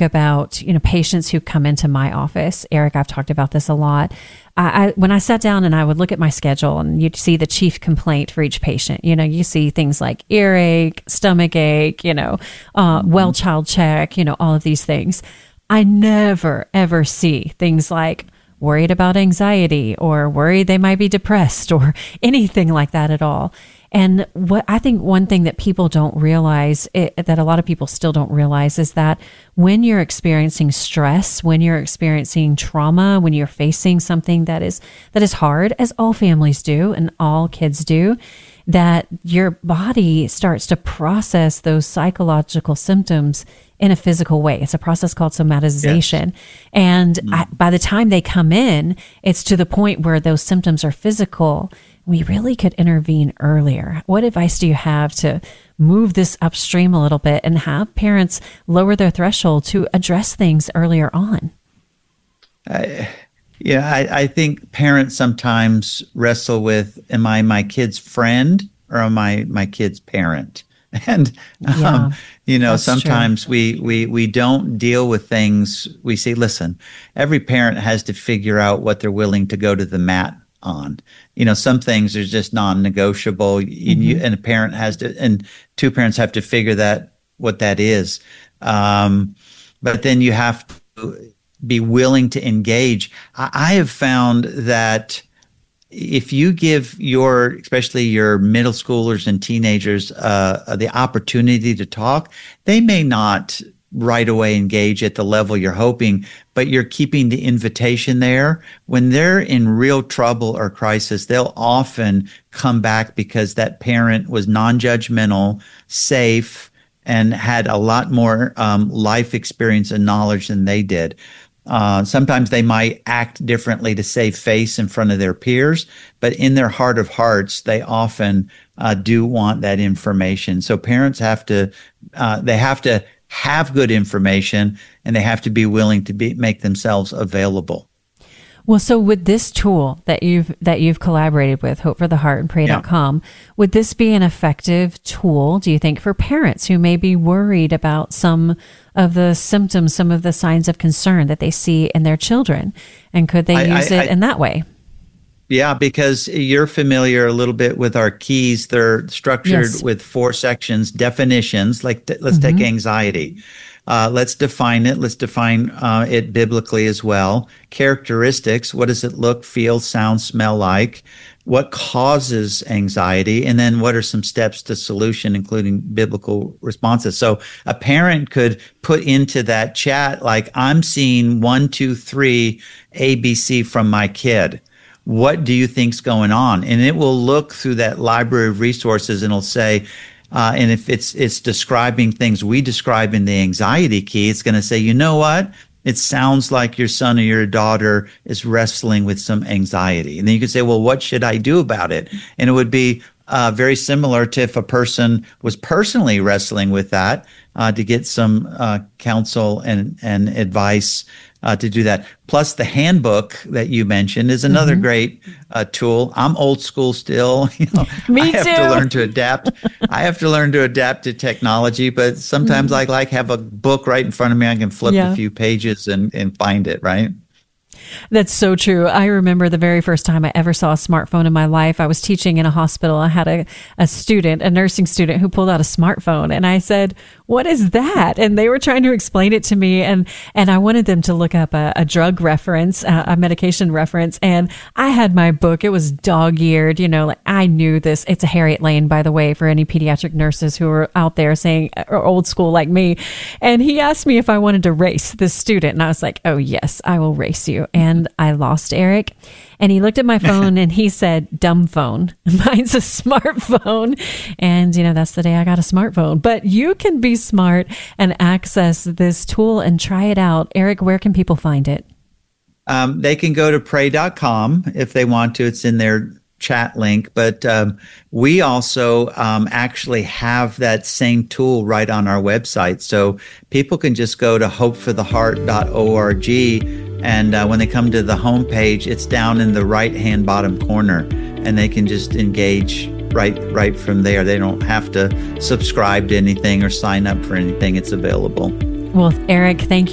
about, patients who come into my office, Eric, I've talked about this a lot. When I sat down and I would look at my schedule and you'd see the chief complaint for each patient, you see things like earache, stomach ache, well child check, all of these things. I never, ever see things like worried about anxiety or worried they might be depressed or anything like that at all. And what I think one thing that people don't realize, that a lot of people still don't realize, is that when you're experiencing stress, when you're experiencing trauma, when you're facing something that is hard, as all families do and all kids do, that your body starts to process those psychological symptoms in a physical way. It's a process called somatization. Yes. And by the time they come in, it's to the point where those symptoms are physical. We really could intervene earlier. What advice do you have to move this upstream a little bit and have parents lower their threshold to address things earlier on? I think parents sometimes wrestle with, am I my kid's friend or am I my kid's parent? And, sometimes we don't deal with things. We say, listen, every parent has to figure out what they're willing to go to the mat on. Some things are just non-negotiable, and a parent has to, and two parents have to figure what that is. But then you have to be willing to engage. I have found that if you give especially your middle schoolers and teenagers, the opportunity to talk, they may not right away engage at the level you're hoping, but you're keeping the invitation there. When they're in real trouble or crisis, they'll often come back because that parent was non-judgmental, safe, and had a lot more life experience and knowledge than they did. Sometimes they might act differently to save face in front of their peers, but in their heart of hearts, they often do want that information. So parents have to have good information, and they have to be willing to make themselves available. Well, so with this tool that you've collaborated with, Hope for the Heart and Pray.com, would this be an effective tool, do you think, for parents who may be worried about some of the symptoms, some of the signs of concern that they see in their children? And could they use it in that way? Yeah, because you're familiar a little bit with our keys. They're structured with 4 sections, definitions, like let's take anxiety. Let's define it. Let's define it biblically as well. Characteristics, what does it look, feel, sound, smell like? What causes anxiety? And then what are some steps to solution, including biblical responses? So a parent could put into that chat, like, I'm seeing 1, 2, 3 ABC from my kid. What do you think's going on? And it will look through that library of resources and it'll say, and if it's describing things we describe in the anxiety key, it's going to say, you know what? It sounds like your son or your daughter is wrestling with some anxiety. And then you could say, well, what should I do about it? And it would be very similar to if a person was personally wrestling with that, to get some counsel and advice to do that. Plus, the handbook that you mentioned is another great tool. I'm old school still. Me I too. have to learn to adapt. I have to learn to adapt to technology, but sometimes I like have a book right in front of me. I can flip a few pages and find it, right? That's so true. I remember the very first time I ever saw a smartphone in my life. I was teaching in a hospital. I had a nursing student who pulled out a smartphone, and I said, "What is that?" And they were trying to explain it to me, and I wanted them to look up a drug reference, a medication reference, and I had my book. It was dog-eared, like I knew this. It's a Harriet Lane, by the way, for any pediatric nurses who are out there saying, or old school like me. And he asked me if I wanted to race this student, and I was like, "Oh yes, I will race you." And I lost Eric. And he looked at my phone and he said, "Dumb phone." Mine's a smartphone. And, that's the day I got a smartphone. But you can be smart and access this tool and try it out. Eric, where can people find it? They can go to pray.com if they want to. It's in their chat link. But we also actually have that same tool right on our website. So people can just go to hopefortheheart.org. And when they come to the homepage, it's down in the right-hand bottom corner, and they can just engage right from there. They don't have to subscribe to anything or sign up for anything. It's available. Well, Eric, thank you